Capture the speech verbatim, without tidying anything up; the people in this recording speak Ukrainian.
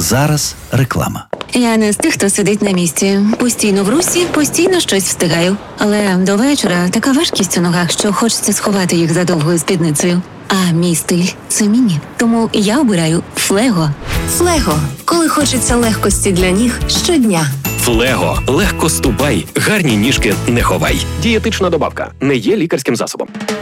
Зараз реклама. Я не з тих, хто сидить на місці. Постійно в русі, постійно щось встигаю. Але до вечора така важкість у ногах, що хочеться сховати їх за довгою спідницею. А мій стиль – це міні. Тому я обираю Флего. Флего. Коли хочеться легкості для ніг щодня. Флего. Легко ступай. Гарні ніжки не ховай. Дієтична добавка. Не є лікарським засобом.